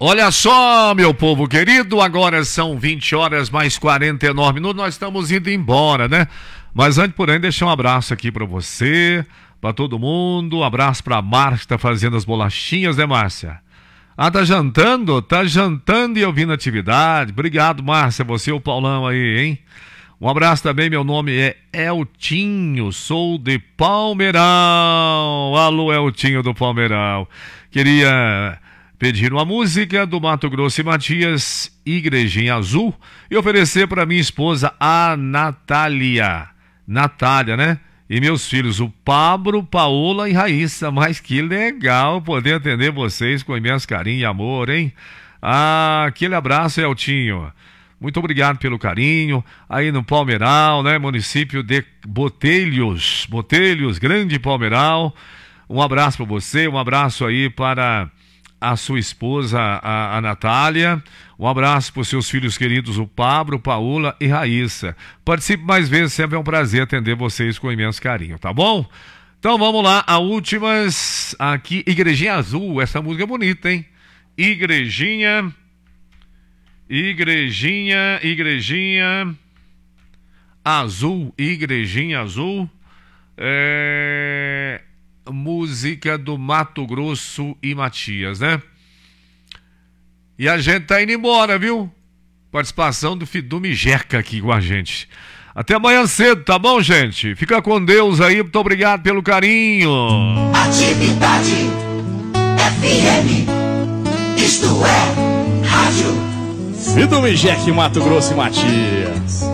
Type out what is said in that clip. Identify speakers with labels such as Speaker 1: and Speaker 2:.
Speaker 1: Olha só, meu povo querido, agora são 20 horas mais 49 minutos, nós estamos indo embora, né? Mas antes, porém, deixar um abraço aqui pra você, pra todo mundo, um abraço pra Márcia que tá fazendo as bolachinhas, né, Márcia? Ah, tá jantando? Tá jantando e ouvindo atividade. Obrigado, Márcia, você e o Paulão aí, hein? Um abraço também, meu nome é Eltinho, sou de Palmeiral. Alô, Eltinho do Palmeiral. Queria pedir uma música do Mato Grosso e Matias, Igrejinha Azul, e oferecer para minha esposa, a Natália, né? E meus filhos, o Pablo, Paola e Raíssa. Mas que legal poder atender vocês com imenso carinho e amor, hein? Ah, aquele abraço, Eltinho. Muito obrigado pelo carinho. Aí no Palmeiral, né? Município de Botelhos, Grande Palmeiral. Um abraço para você, um abraço aí para a sua esposa, a Natália. Um abraço para os seus filhos queridos, o Pablo, Paola e Raíssa. Participe mais vezes, sempre é um prazer atender vocês com imenso carinho, tá bom? Então vamos lá, a últimas aqui, Igrejinha Azul. Essa música é bonita, hein? Igrejinha Azul, Igrejinha Azul. Música do Mato Grosso e Matias, né? E a gente tá indo embora, viu? Participação do Mijeca aqui com a gente. Até amanhã cedo, tá bom, gente? Fica com Deus aí, muito obrigado pelo carinho.
Speaker 2: Atividade FM, isto é rádio.
Speaker 3: E do Mijeca, Mato Grosso e Matias.